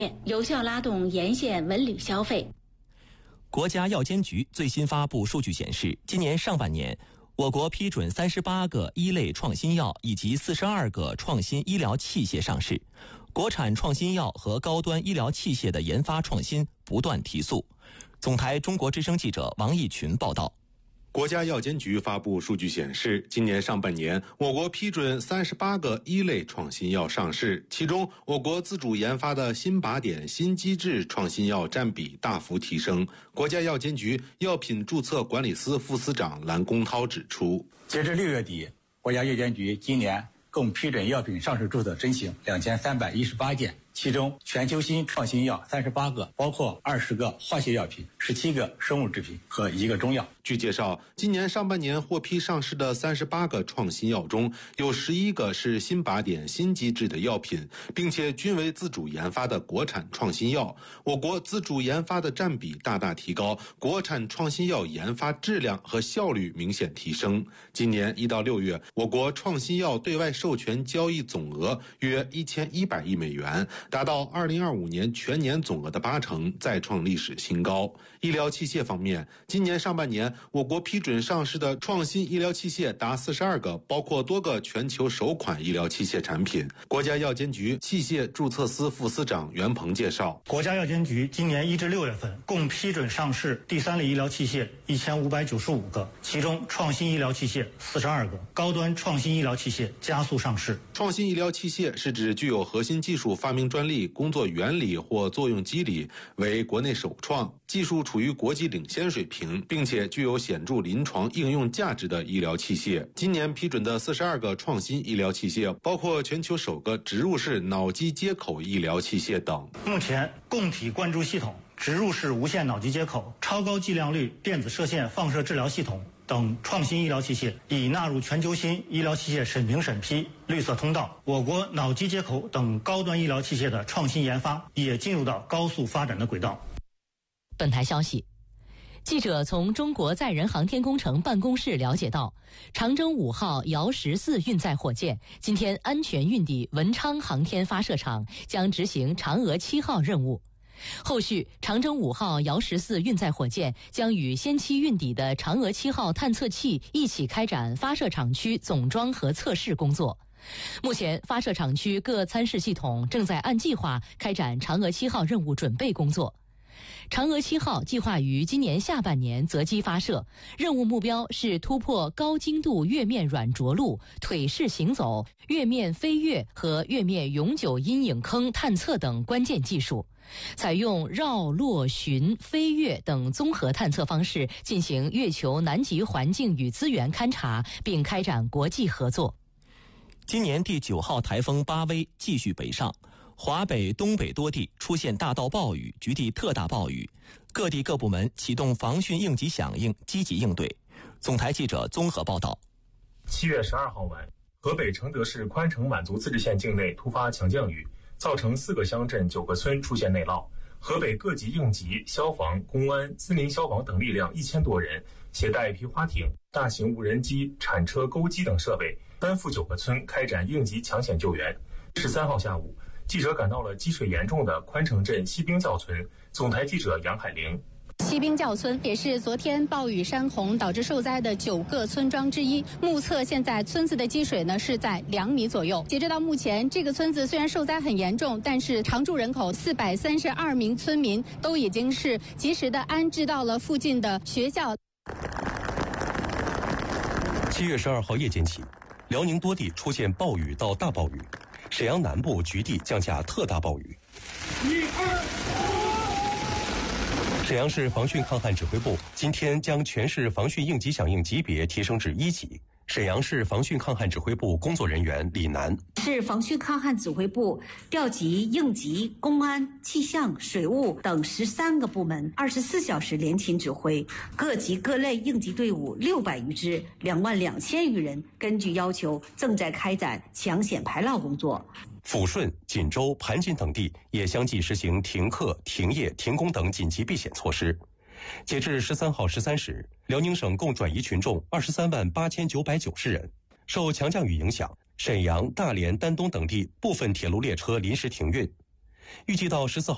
有效拉动沿线文旅消费。 国家药监局最新发布数据显示，今年上半年，我国批准38个一类创新药以及42个创新医疗器械上市，国产创新药和高端医疗器械的研发创新不断提速。总台中国之声记者王义群报道。 国家药监局发布数据显示，今年上半年，我国批准38个一类创新药上市，其中我国自主研发的新靶点、新机制创新药占比大幅提升。国家药监局药品注册管理司副司长蓝公涛指出， 截至6月底，国家药监局今年共批准药品上市注册申请2318件，其中全球新创新药38个，包括20个化学药品、17个生物制品和1个中药。 据介绍，今年上半年获批上市的38个创新药中，有11个是新靶点、新机制的药品，并且均为自主研发的国产创新药。我国自主研发的占比大大提高，国产创新药研发质量和效率明显提升。今年1到6月，我国创新药对外授权交易总额约1100亿美元，达到2025年全年总额的80%，再创历史新高。医疗器械方面，今年上半年，我国批准上市的创新医疗器械达42个，包括多个全球首款医疗器械产品。国家药监局器械注册司副司长袁鹏介绍， 国家药监局今年1至6月份共批准上市第3类医疗器械1595个，其中创新医疗器械42个，高端创新医疗器械加速上市。 创新医疗器械是指具有核心技术发明专利、工作原理或作用机理，为国内首创，技术处于国际领先水平，并且具有显著临床应用价值的医疗器械。今年批准的42个创新医疗器械，包括全球首个植入式脑机接口医疗器械等。 目前，供体灌注系统、植入式无线脑机接口、超高剂量率电子射线放射治疗系统等创新医疗器械已纳入全球新医疗器械审评审批绿色通道。我国脑机接口等高端医疗器械的创新研发也进入到高速发展的轨道。 本台消息，记者从中国载人航天工程办公室了解到，长征5号遥14运载火箭今天安全运抵文昌航天发射场，将执行嫦娥7号任务。后续，长征5号遥14运载火箭将与先期运抵的嫦娥7号探测器一起开展发射场区总装和测试工作。目前，发射场区各参试系统正在按计划开展嫦娥7号任务准备工作。嫦娥7号计划于今年下半年择机发射，任务目标是突破高精度月面软着陆、腿式行走、月面飞跃和月面永久阴影坑探测等关键技术，采用绕、落、巡、飞跃等综合探测方式进行月球南极环境与资源勘察，并开展国际合作。 今年第9号台风巴威继续北上，华北、东北多地出现大到暴雨，局地特大暴雨，各地各部门启动防汛应急响应，积极应对。总台记者综合报道。 7月12号晚，河北承德市宽城满族自治县境内突发强降雨，造成4个乡镇9个村出现内涝。河北各级应急、消防、公安、森林消防等力量1000多人，携带皮划艇、大型无人机、铲车、钩机等设备，奔赴9个村开展应急抢险救援。13号下午，记者赶到了积水严重的宽城镇西兵教村，总台记者杨海玲。 西兵教村也是昨天暴雨山洪导致受灾的9个村庄之一。目测现在村子的积水呢是在2米左右。截止到目前，这个村子虽然受灾很严重，但是常住人口432名村民都已经是及时的安置到了附近的学校。 7月12号夜间起，辽宁多地出现暴雨到大暴雨，沈阳南部局地降下特大暴雨。沈阳市防汛抗旱指挥部今天将全市防汛应急响应级别提升至1级。沈阳市防汛抗旱指挥部工作人员李楠： 市防汛抗旱指挥部调集应急、公安、气象、水务等13个部门，24小时联勤指挥，各级各类应急队伍600余支，22000余人，根据要求正在开展抢险排涝工作。 抚顺、锦州、盘锦等地也相继实行停课、停业、停工等紧急避险措施。截至13号13时，辽宁省共转移群众238990人。受强降雨影响，沈阳、大连、丹东等地部分铁路列车临时停运。预计到14号